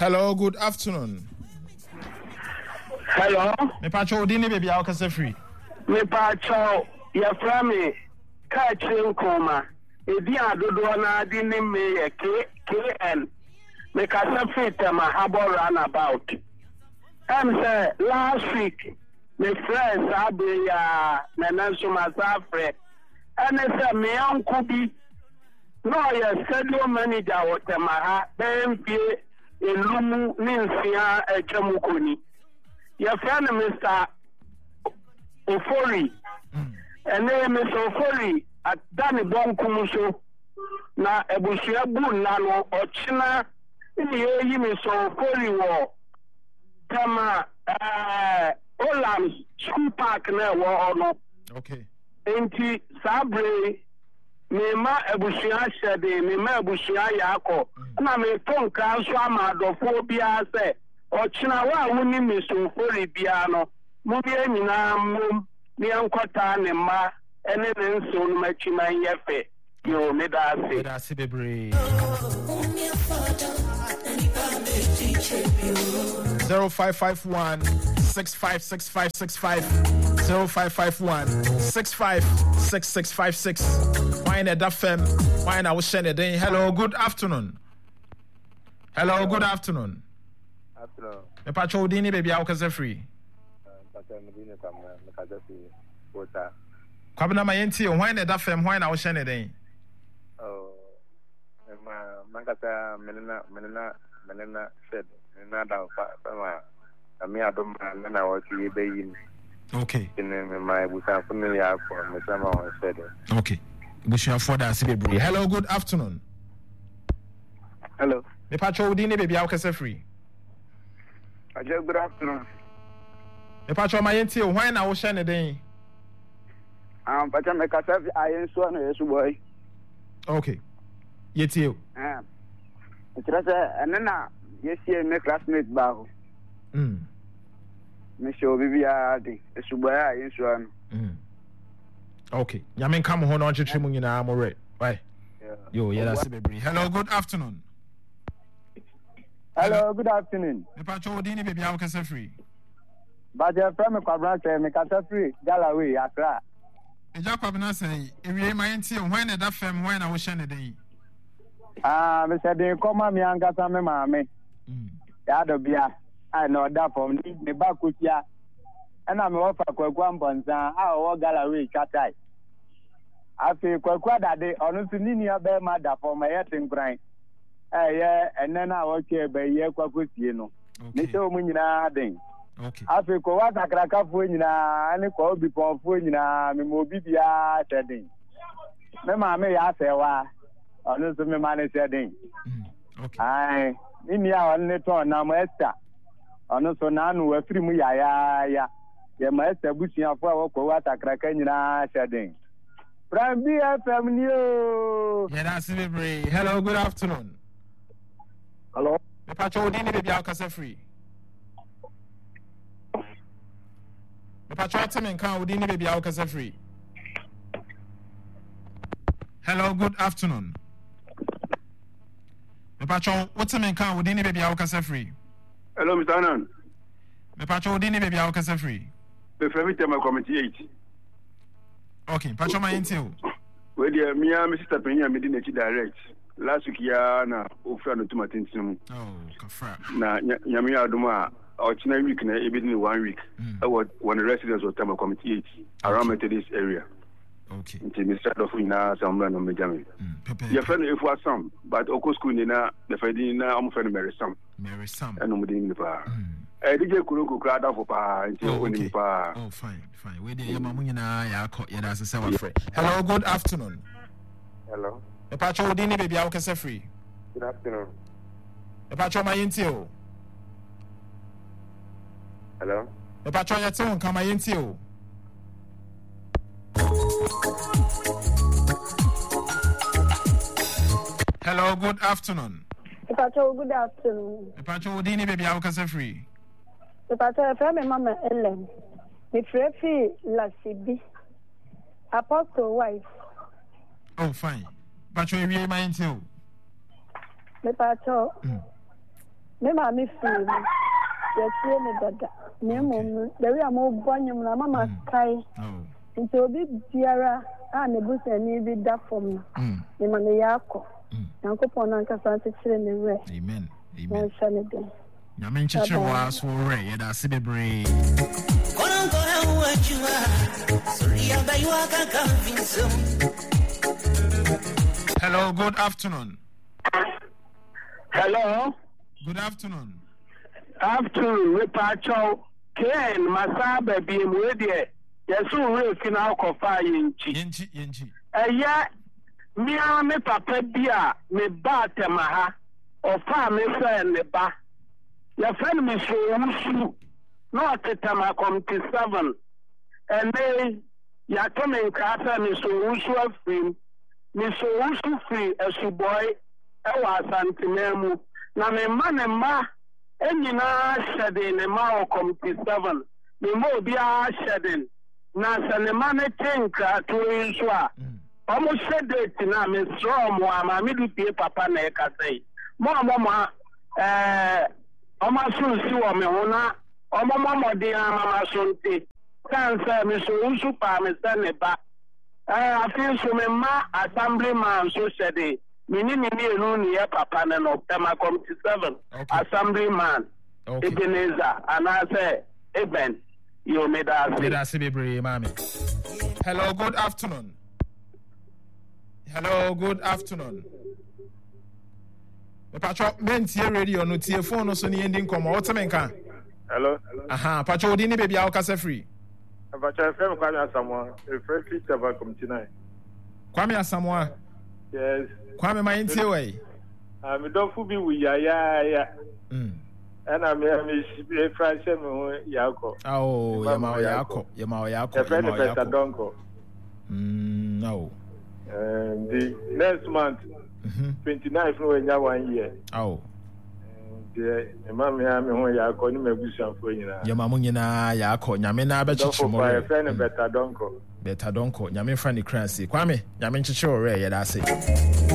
Hello, good afternoon. Hello. Me pacho odini baby how kase free. Me pacho ya frame ka chinkoma. Edi adodo na adi ni me KN. Me kase free tema habo runabout. Say last week my friends abe ya nananso masafre. Say me uncle bi no ya schedule manager wo tema ha BMP elumu ninsia echemukoni. Your friend Mr. Ofori, and then Mr. Ofori at Danny Bonkumuso. Na Ebushia Bunano or China in the year Mr. Ofori war. Tama Olam School Park near war no. Okay. Enti Sabre Mema Ebushia Shade, Mema Ebushia Yako. Na me ton kanswa madophobia say. Ochina wa wuni Mr. Ofori biano mubi nyina mum ni ankota ne ma ene ne nso no machi man yefe yo me da ase bebre 0551 656565 0551 656656 why na da fem why na wo share den. Hello, good afternoon. Hello, good afternoon. Me pacho odini baby how kase free. Kwabena mayenti why na da fem why na wo share den. Mankata menena said na da fa ma ami adom na wa ti be yin. Okay. In my busa familiar for me sama on said. Okay. Bushia for that baby. Hello, good afternoon. Hello. Me pacho odini baby how kase free. Good afternoon. Me pacho mayenti why na wo share den. Pacha me kasa ayen so no yesu boy. Okay. Yeti you. Interesa enena yesi me classmate ba ho. Me show bibia de yesu boy ayen so no. Okay. Yamen come ho no twetwe mu nyina mo re. Why? Yo, yeah, that's baby. Hello, good afternoon. Hello, good afternoon. Me pacho odini baby how kase free. But your friend me kwabra say me kase free Galaway Accra. Eja kwabna say ewie mayenti why na da fem why na wo share den. Me said they come me angasa me maame. Ya do bia. I know that from me ba kutia. Na me ofa kwakwa mbonza wo Galaway Katai. Afi kwakwa dade onu su nini abe ma da for my yetin ene na woche be ye kwakotie no ni se o nyina den. Okay. Afi ko wa takraka fu nyina ani ko bi pon fu nyina me mo bibia tedin. Me ma me ya sewa onu so me ma ne tedin. Okay. Ai ni ya on ne ton na mo esta. Onu so na anu wa firi mu ya ye ma esta busia fu a ko wa takraka nyina tedin. From BFM new. Yeah, that's baby. Hello, good afternoon. Hello. Me pacho odini baby how kase free. Me pacho temen kan odini baby how kase free. Hello, good afternoon. Me pacho temen kan odini baby how kase free. Hello, Mr. Anan. Me pacho odini baby how kase free. The family tema committee 8. Okay, pacho mayenti o. We dia me Mr. Penya me di direct. Last week ya na ofra no tumatintim. Oh, kafra. Na nyame adoma ochina week na e be 1 week. When the residents of Tama Committee 8 around Methodist area. Okay. Nti Mr. Dofu ina samra no mejame. Your friend if was some but oko school ni na the friend na am friend Mary Sam. Mary Sam. Eno mudi ni pa. DJ Kuroko krada for pa nti oni pa. Oh, fine. We dey yama mu nyina ya akọ ya da sese wa frɛ. Hello, good afternoon. Hello. Me pacho odini baby how kase free. Good afternoon. Me pacho mayenti o. Hello. Me pacho yete on kama yenti o. Hello, good afternoon. Pacho, good afternoon. Pacho odini baby how kase free. Pacho from Mama Ellen. Me free la CB. Apostle wife. Oh, fine. Pacho ewie mayenti o. Me pacho. Me maame free me. Yɛtie me dada. Na mmom, dewe a mo bɔnyem na mama kai. Nti obi biara a ne busani bi da fam no. Me ma ne yakɔ. Yankopɔn na nkasa nkyerɛ ne wɛ. Amen. Amen. Nyame nkyerɛ wa so wɛ yɛda ase bebree. Hello, good afternoon. Hello. Good afternoon. Afternoon, we pacho Ken Masaba be mwedie. Yesu we fina kofa yenchi. Eya me papa bia me ba temaha. Ofa me friend ne ba. Ya friend me so wusu. No tetama committee 7. And they ya coming kasa me so wusu afim. Me so wusu free esu boy ewa santinemu. Na me ma enyina hyɛden ne ma wɔ committee 7 me ma obi a hyɛden na sɛ ne ma ne tenka to yi nso a ɔmo hyɛ date na me srɔ mo ama me du pie papa na ɛkasa yi mo ɔmo aso si wɔ me ho na ɔmo mmɔden ama so nte kan sɛ me so nso pa me sɛ ne ba afei nso me ma assemblyman so hyɛden Minini ni papa no tema committee 7 assemblyman Ebenezer and I say Eben you made us mami. Hello, good afternoon. The patro mentie radio no tie phone so ni ending come what menka. Hello. Aha, patro di ni baby a okasa free. Patro FM Kwame Asamoah, free feature about committee 9. Kwame Asamoah. Yes. Kwame my way. I'm don't be with ya. And I'm a French Yako. Oh, Yako. Donko. No. The next month, 29th no 1 year. Oh. The Mamma Yako, you may be some for you. Yamamunina Yako, Yamina Better friend better Donko. Better Donko, Yamin Franny Crancy. Kwame, Yamin Chicho, that's it.